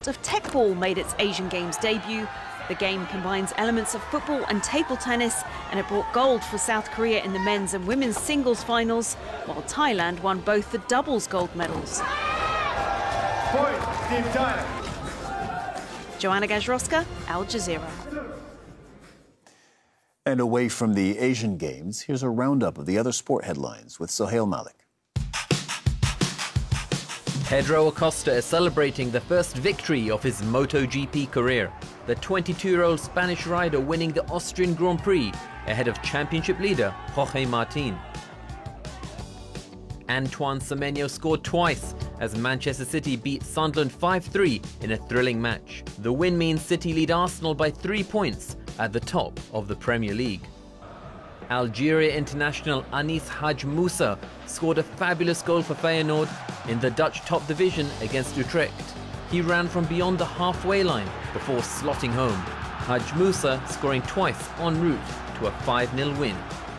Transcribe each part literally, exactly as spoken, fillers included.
sport of Tekball made its Asian Games debut. The game combines elements of football and table tennis, and it brought gold for South Korea in the men's and women's singles finals, while Thailand won both the doubles gold medals. Point, Team China. Joanna Gajrowska, Al Jazeera. And away from the Asian Games, here's a roundup of the other sport headlines with Sohail Malik. Pedro Acosta is celebrating the first victory of his MotoGP career. The twenty-two-year-old Spanish rider winning the Austrian Grand Prix ahead of championship leader Jorge Martin. Antoine Semenyo scored twice as Manchester City beat Sunderland five three in a thrilling match. The win means City lead Arsenal by three points at the top of the Premier League. Algeria international Anis Haj Moussa scored a fabulous goal for Feyenoord in the Dutch top division against Utrecht. He ran from beyond the halfway line before slotting home. Haj Moussa scoring twice en route to a five nil win.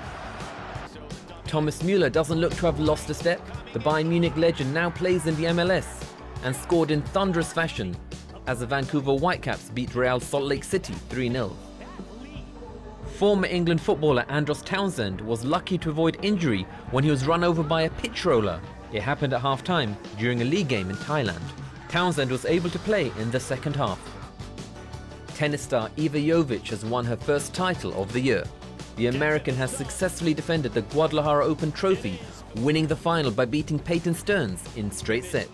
Thomas Müller doesn't look to have lost a step. The Bayern Munich legend now plays in the M L S and scored in thunderous fashion as the Vancouver Whitecaps beat Real Salt Lake City three nil. Former England footballer Andros Townsend was lucky to avoid injury when he was run over by a pitch roller. It happened at half-time during a league game in Thailand. Townsend was able to play in the second half. Tennis star Iva Jovic has won her first title of the year. The American has successfully defended the Guadalajara Open Trophy, winning the final by beating Peyton Stearns in straight sets.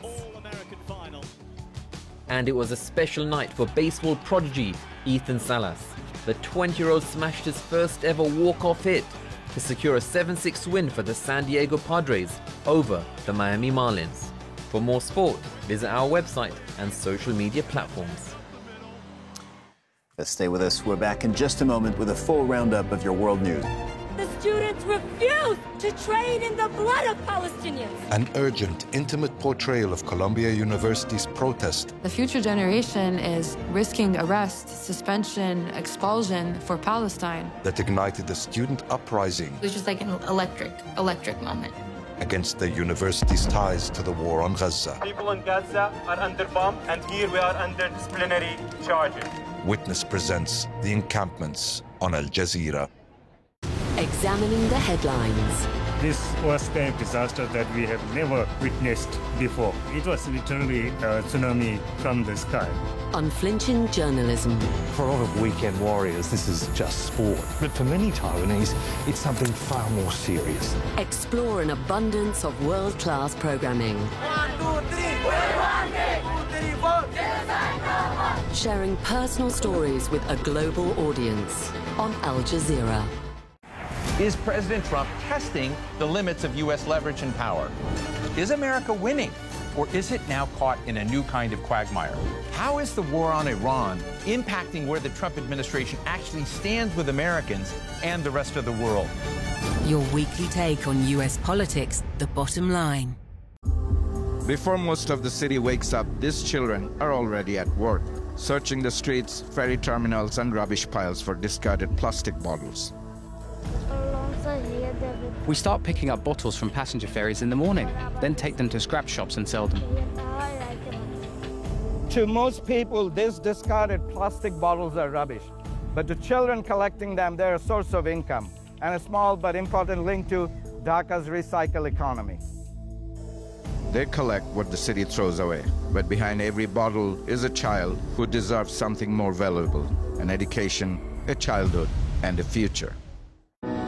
And it was a special night for baseball prodigy Ethan Salas. The twenty-year-old smashed his first ever walk-off hit to secure a seven six win for the San Diego Padres over the Miami Marlins. For more sport, visit our website and social media platforms. Let's stay with us. We're back in just a moment with a full roundup of your world news. The students refuse to trade in the blood of Palestinians. An urgent, intimate portrayal of Columbia University's protest. The future generation is risking arrest, suspension, expulsion for Palestine. That ignited a student uprising. It was just like an electric, electric moment. Against the university's ties to the war on Gaza. People in Gaza are under bomb, and here we are under disciplinary charges. Witness presents The Encampments on Al Jazeera. Examining the headlines. This was a disaster that we have never witnessed before. It was literally a tsunami from the sky. Unflinching journalism. For a lot of weekend warriors, this is just sport. But for many Taiwanese, it's something far more serious. Explore an abundance of world-class programming. One, two, three. One, two, three, four. Sharing personal stories with a global audience on Al Jazeera. Is President Trump testing the limits of U S leverage and power? Is America winning, or is it now caught in a new kind of quagmire? How is the war on Iran impacting where the Trump administration actually stands with Americans and the rest of the world? Your weekly take on U S politics, The Bottom Line. Before most of the city wakes up, these children are already at work, searching the streets, ferry terminals, and rubbish piles for discarded plastic bottles. We start picking up bottles from passenger ferries in the morning, then take them to scrap shops and sell them. To most people, these discarded plastic bottles are rubbish. But to children collecting them, they're a source of income and a small but important link to Dhaka's recycle economy. They collect what the city throws away, but behind every bottle is a child who deserves something more valuable, an education, a childhood, and a future.